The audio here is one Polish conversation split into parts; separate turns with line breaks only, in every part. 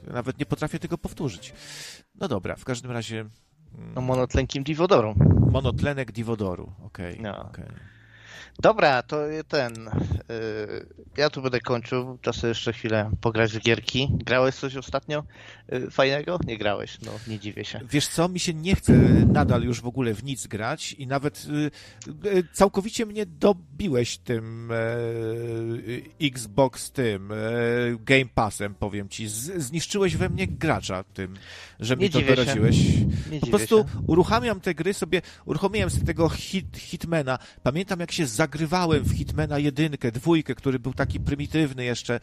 Nawet nie potrafię tego powtórzyć. No dobra, w każdym razie...
No monotlenkiem diwodoru.
Monotlenek diwodoru, okej.
No.
Okej.
Dobra, to ja tu będę kończył, czas jeszcze chwilę pograć w gierki. Grałeś coś ostatnio fajnego? Nie grałeś, no nie dziwię się.
Wiesz co, mi się nie chce nadal już w ogóle w nic grać i nawet całkowicie mnie dobiłeś tym Xbox Game Passem, powiem ci. Zniszczyłeś we mnie gracza tym, że mi to doradziłeś. Po prostu uruchamiam te gry sobie, uruchomiłem sobie tego Hitmana. Pamiętam, jak się zagrywałem w Hitmana 1, 2, który był taki prymitywny jeszcze,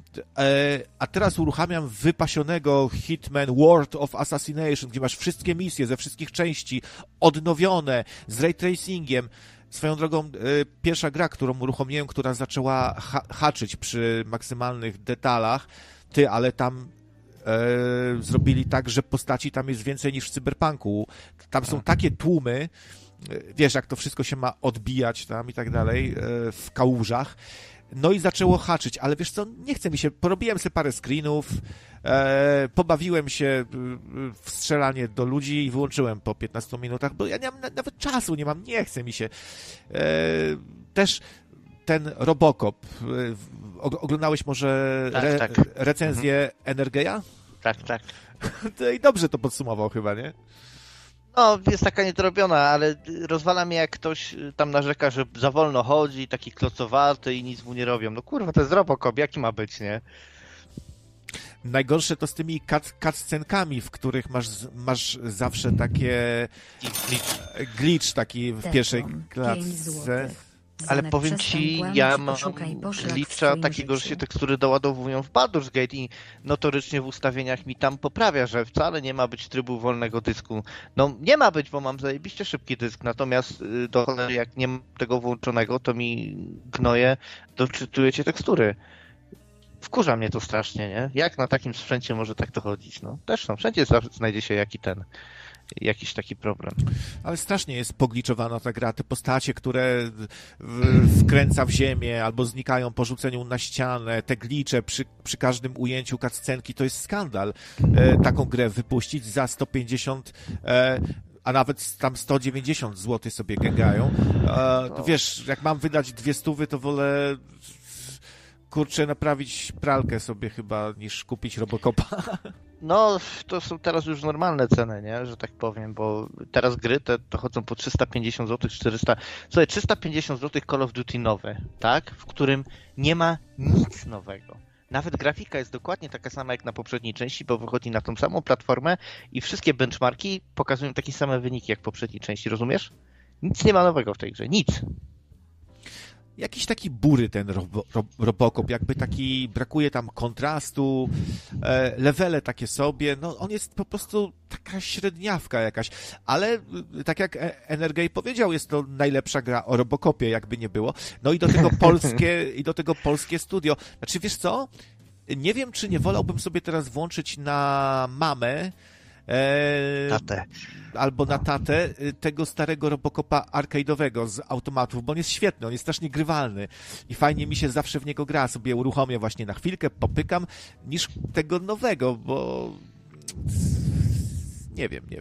a teraz uruchamiam wypasionego Hitman World of Assassination, gdzie masz wszystkie misje ze wszystkich części odnowione, z ray tracingiem. Swoją drogą, pierwsza gra, którą uruchomiłem, która zaczęła haczyć przy maksymalnych detalach, ale tam zrobili tak, że postaci tam jest więcej niż w Cyberpunku. Tam są takie tłumy, wiesz, jak to wszystko się ma odbijać tam i tak dalej, w kałużach. No i zaczęło haczyć, ale wiesz co, nie chce mi się, porobiłem sobie parę screenów, pobawiłem się w strzelanie do ludzi i wyłączyłem po 15 minutach, bo ja nie mam, nawet czasu nie mam, nie chce mi się. Też ten Robocop, oglądałeś może recenzję Energeja?
Tak.
No i dobrze to podsumował chyba, nie?
No, jest taka niedorobiona, ale rozwala mnie, jak ktoś tam narzeka, że za wolno chodzi, taki klocowaty i nic mu nie robią. No kurwa, to jest Robocop, jaki ma być, nie?
Najgorsze to z tymi cutscenkami, w których masz zawsze takie glitch taki w pierwszej klatce.
Ale powiem ci, ja mam glitcha takiego, że się tekstury doładowują w Baldur's Gate i notorycznie w ustawieniach mi tam poprawia, że wcale nie ma być trybu wolnego dysku. No nie ma być, bo mam zajebiście szybki dysk, natomiast do cholery jak nie mam tego włączonego, to mi gnoje, doczytujecie tekstury. Wkurza mnie to strasznie, nie? Jak na takim sprzęcie może tak to chodzić? No też wszędzie znajdzie się jakiś taki problem.
Ale strasznie jest pogliczowana ta gra. Te postacie, które wkręca w ziemię albo znikają po rzuceniu na ścianę, te glicze przy każdym ujęciu cutscenki, to jest skandal. Taką grę wypuścić za 150 a nawet tam 190 zł sobie gęgają. Wiesz, jak mam wydać 200, to wolę kurczę, naprawić pralkę sobie chyba, niż kupić Robocopa.
No, to są teraz już normalne ceny, nie? Że tak powiem, bo teraz gry to chodzą po 350 zł, 400... Słuchaj, 350 zł Call of Duty nowy, tak? W którym nie ma nic nowego. Nawet grafika jest dokładnie taka sama jak na poprzedniej części, bo wychodzi na tą samą platformę i wszystkie benchmarki pokazują takie same wyniki jak w poprzedniej części, rozumiesz? Nic nie ma nowego w tej grze, nic.
Jakiś taki bury ten Robocop, jakby taki, brakuje tam kontrastu, levele takie sobie, no on jest po prostu taka średniawka jakaś, ale tak jak Energej powiedział, jest to najlepsza gra o Robocopie, jakby nie było, no i do tego polskie studio. Znaczy wiesz co, nie wiem, czy nie wolałbym sobie teraz włączyć na mamę,
tatę.
Albo na tatę tego starego Robocopa arcade'owego z automatów, bo on jest świetny, on jest strasznie grywalny i fajnie mi się zawsze w niego gra, sobie uruchomię właśnie na chwilkę, popykam, niż tego nowego, bo nie wiem.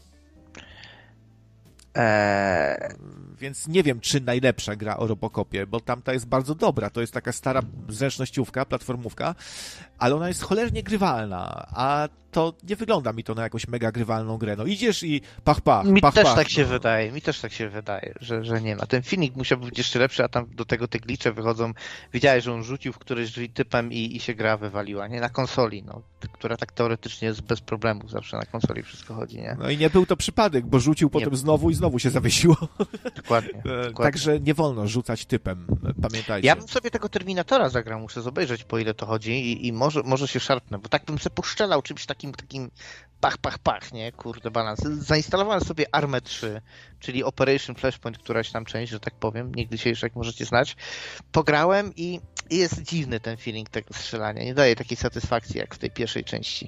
Więc nie wiem, czy najlepsza gra o Robocopie, bo tamta jest bardzo dobra. To jest taka stara zręcznościówka, platformówka, ale ona jest cholernie grywalna, a to nie wygląda mi to na jakąś mega grywalną grę. No idziesz i pach.
Mi też tak się wydaje, że nie ma. Ten filmik musiał być jeszcze lepszy, a tam do tego te glicze wychodzą. Widziałeś, że on rzucił w któryś drzwi typem i się gra wywaliła, nie? Na konsoli, no, która tak teoretycznie jest bez problemów, zawsze na konsoli wszystko chodzi, nie?
No i nie był to przypadek, bo rzucił potem znowu i znowu się zawiesiło.
Dokładnie.
Także nie wolno rzucać typem, pamiętajcie.
Ja bym sobie tego Terminatora zagrał, muszę zobaczyć, po ile to chodzi i może się szarpnę, bo tak bym sobie poszczelał czymś takim pach, nie? Kurde, balans. Zainstalowałem sobie Armę 3, czyli Operation Flashpoint, któraś tam część, że tak powiem, nie dzisiejszy, jak możecie znać. Pograłem i jest dziwny ten feeling tego strzelania. Nie daje takiej satysfakcji, jak w tej pierwszej części.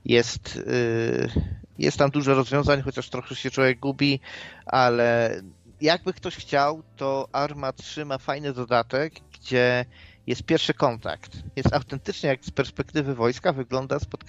Jest tam dużo rozwiązań, chociaż trochę się człowiek gubi, ale jakby ktoś chciał, to Arma 3 ma fajny dodatek, gdzie jest pierwszy kontakt. Jest autentycznie, jak z perspektywy wojska wygląda spotkanie